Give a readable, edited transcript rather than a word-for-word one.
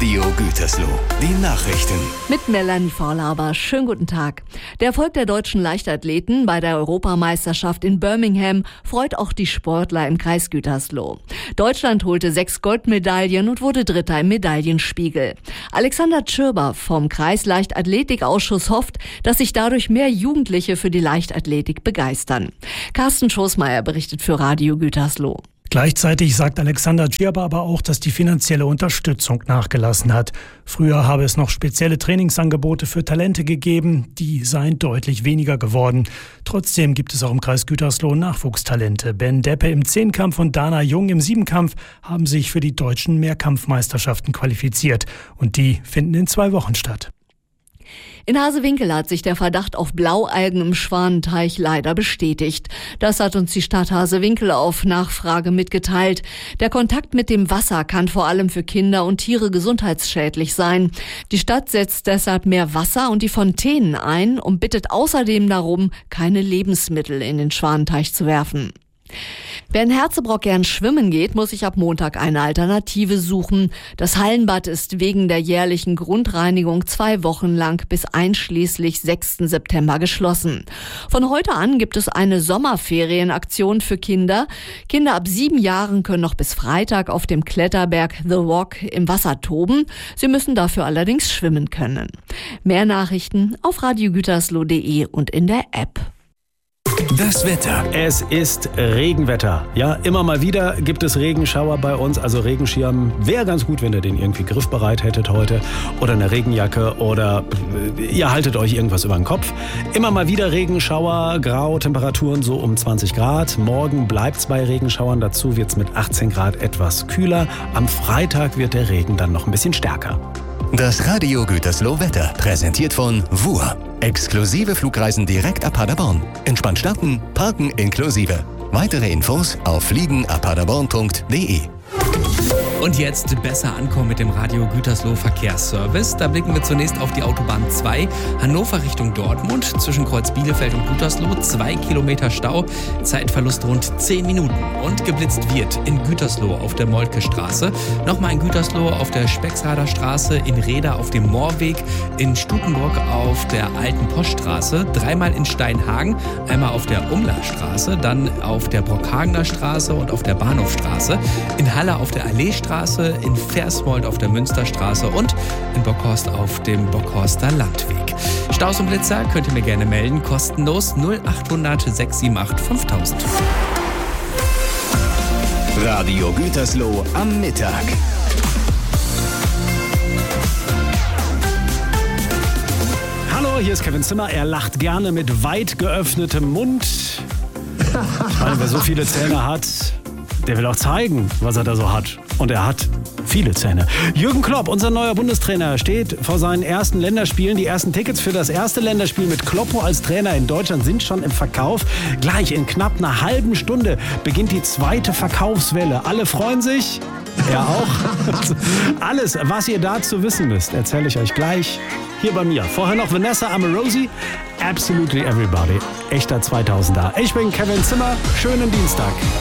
Radio Gütersloh. Die Nachrichten. Mit Melanie Vorlauber. Schönen guten Tag. Der Erfolg der deutschen Leichtathleten bei der Europameisterschaft in Birmingham freut auch die Sportler im Kreis Gütersloh. Deutschland holte 6 Goldmedaillen und wurde Dritter im Medaillenspiegel. Alexander Tschirber vom Kreisleichtathletikausschuss hofft, dass sich dadurch mehr Jugendliche für die Leichtathletik begeistern. Carsten Schoßmeier berichtet für Radio Gütersloh. Gleichzeitig sagt Alexander Tschirber aber auch, dass die finanzielle Unterstützung nachgelassen hat. Früher habe es noch spezielle Trainingsangebote für Talente gegeben, die seien deutlich weniger geworden. Trotzdem gibt es auch im Kreis Gütersloh Nachwuchstalente. Ben Deppe im Zehnkampf und Dana Jung im Siebenkampf haben sich für die deutschen Mehrkampfmeisterschaften qualifiziert. Und die finden in 2 Wochen statt. In Hasewinkel hat sich der Verdacht auf Blaualgen im Schwanenteich leider bestätigt. Das hat uns die Stadt Hasewinkel auf Nachfrage mitgeteilt. Der Kontakt mit dem Wasser kann vor allem für Kinder und Tiere gesundheitsschädlich sein. Die Stadt setzt deshalb mehr Wasser und die Fontänen ein und bittet außerdem darum, keine Lebensmittel in den Schwanenteich zu werfen. Wer in Herzebrock gern schwimmen geht, muss sich ab Montag eine Alternative suchen. Das Hallenbad ist wegen der jährlichen Grundreinigung 2 Wochen lang bis einschließlich 6. September geschlossen. Von heute an gibt es eine Sommerferienaktion für Kinder. Kinder ab 7 Jahren können noch bis Freitag auf dem Kletterberg The Rock im Wasser toben. Sie müssen dafür allerdings schwimmen können. Mehr Nachrichten auf radiogütersloh.de und in der App. Das Wetter. Es ist Regenwetter. Ja, immer mal wieder gibt es Regenschauer bei uns. Also Regenschirm wäre ganz gut, wenn ihr den irgendwie griffbereit hättet heute. Oder eine Regenjacke oder ihr haltet euch irgendwas über den Kopf. Immer mal wieder Regenschauer, grau, Temperaturen so um 20 Grad. Morgen bleibt es bei Regenschauern. Dazu wird es mit 18 Grad etwas kühler. Am Freitag wird der Regen dann noch ein bisschen stärker. Das Radio Gütersloh Wetter, präsentiert von WUR. Exklusive Flugreisen direkt ab Paderborn. Entspannt starten, parken inklusive. Weitere Infos auf fliegenabpaderborn.de. Und jetzt besser ankommen mit dem Radio Gütersloh Verkehrsservice. Da blicken wir zunächst auf die Autobahn 2, Hannover Richtung Dortmund. Zwischen Kreuz Bielefeld und Gütersloh 2 Kilometer Stau, Zeitverlust rund 10 Minuten. Und geblitzt wird in Gütersloh auf der Moltke-Straße, nochmal in Gütersloh auf der Spexhader Straße, in Reda auf dem Moorweg, in Stukenbrock auf der Alten Poststraße, 3-mal in Steinhagen, einmal auf der Umlerstraße, dann auf der Brockhagener Straße und auf der Bahnhofstraße, in Halle auf der Alleestraße, in Versmold auf der Münsterstraße und in Bockhorst auf dem Bockhorster Landweg. Staus und Blitzer könnt ihr mir gerne melden, kostenlos 0800 678 5000. Radio Gütersloh am Mittag. Hallo, hier ist Kevin Zimmer. Er lacht gerne mit weit geöffnetem Mund. Ich meine, wer so viele Zähne hat, der will auch zeigen, was er da so hat. Und er hat viele Zähne. Jürgen Klopp, unser neuer Bundestrainer, steht vor seinen ersten Länderspielen. Die ersten Tickets für das erste Länderspiel mit Kloppo als Trainer in Deutschland sind schon im Verkauf. Gleich in knapp einer halben Stunde beginnt die 2. Verkaufswelle. Alle freuen sich. Er auch. Alles, was ihr dazu wissen müsst, erzähle ich euch gleich hier bei mir. Vorher noch Vanessa Amorosi, Absolutely Everybody. Echter 2000er. Ich bin Kevin Zimmer. Schönen Dienstag.